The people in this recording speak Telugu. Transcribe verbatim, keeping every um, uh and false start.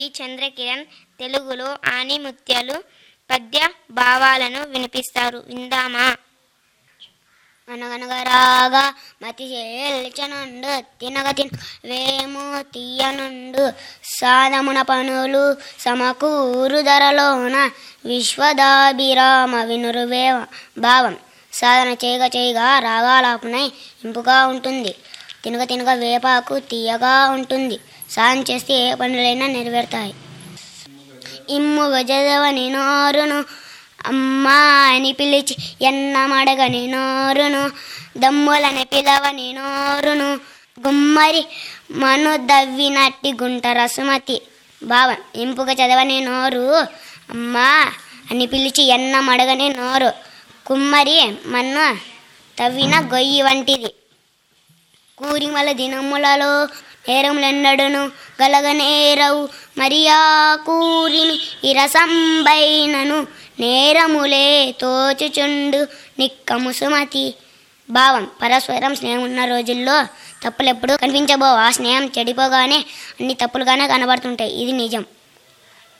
ఈ చంద్రకిరణ్ తెలుగులో ఆణిముత్యాలు పద్య భావాలను వినిపిస్తారు. విందామా? అనగనగరాగా మతి చేల్చనుండు తినగ తిన వేము తీయనుండు సాధమున పనులు సమకూరు ధరలోన విశ్వదాభిరామ వినురువేవ భావం. సాధన చేయగా చేయగా రాగాలాపునై ఇంపుగా ఉంటుంది. తినగ తినగ వేపాకు తీయగా ఉంటుంది. సాధన చేస్తే ఏ పనులైనా నెరవేరుతాయి. ఇమ్ము గజదవని నోరును అమ్మా అని పిలిచి ఎన్నమడగని నోరును దమ్ములని పిలవని నోరును గుమ్మరి మను దవ్వినట్టి గుంట రసుమతి భావం. ఇంపుగా చదవని నోరు అమ్మా అని పిలిచి ఎన్నమడగని నోరు కుమ్మరి మన్ను తవ్విన గొయ్యి వంటిది. కూరిమల దినములలో నేరములెన్నడును గలగనేరవు మరియా కూరిమి ఇరసంబైనను నేరములే తోచుచుండు నిక్కము సుమతి భావం. పరస్పరం స్నేహం ఉన్న రోజుల్లో తప్పులు ఎప్పుడు కనిపించబోవు. ఆ స్నేహం చెడిపోగానే అన్ని తప్పులుగానే కనబడుతుంటాయి. ఇది నిజం.